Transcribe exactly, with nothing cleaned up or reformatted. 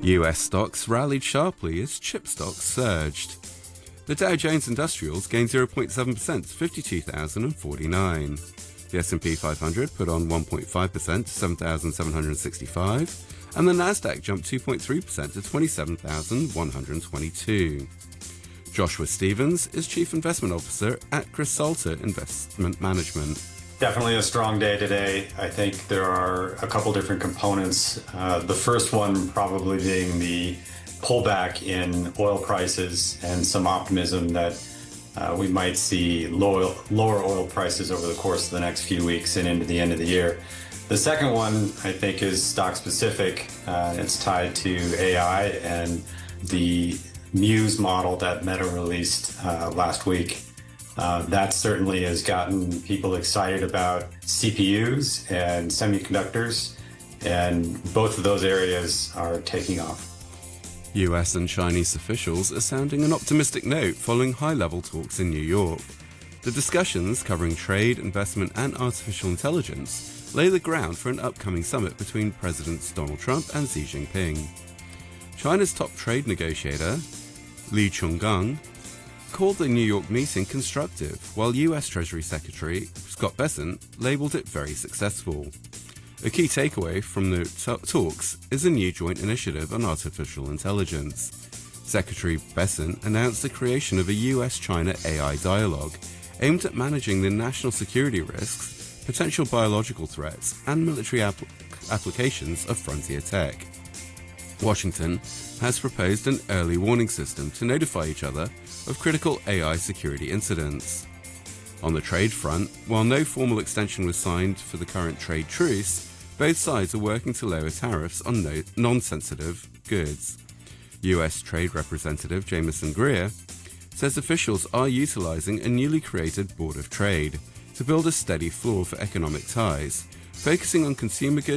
U S stocks rallied sharply as chip stocks surged. The Dow Jones Industrials gained zero point seven percent to fifty-two thousand forty-nine. The S and P five hundred put on one point five percent to seven thousand seven hundred sixty-five, and the Nasdaq jumped two point three percent to twenty-seven thousand one hundred twenty-two. Joshua Stevens is Chief Investment Officer at Chris Salter Investment Management. Definitely a strong day today. I think there are a couple different components. Uh, the first one probably being the pullback in oil prices and some optimism that uh, we might see low, lower oil prices over the course of the next few weeks and into the end of the year. The second one, I think, is stock specific. Uh, it's tied to A I and the Muse model that Meta released uh, last week. Uh, that certainly has gotten people excited about C P Us and semiconductors, and both of those areas are taking off. U S and Chinese officials are sounding an optimistic note following high-level talks in New York. The discussions covering trade, investment and artificial intelligence lay the ground for an upcoming summit between Presidents Donald Trump and Xi Jinping. China's top trade negotiator, Li Chonggang, called the New York meeting constructive, while U S Treasury Secretary Scott Bessent labeled it very successful. A key takeaway from the t- talks is a new joint initiative on artificial intelligence. Secretary Bessent announced the creation of a U S China A I dialogue aimed at managing the national security risks, potential biological threats, and military ap- applications of frontier tech. Washington has proposed an early warning system to notify each other of critical A I security incidents. On the trade front, while no formal extension was signed for the current trade truce, both sides are working to lower tariffs on no- non-sensitive goods. U S Trade Representative Jameson Greer says officials are utilizing a newly created Board of Trade to build a steady floor for economic ties, focusing on consumer goods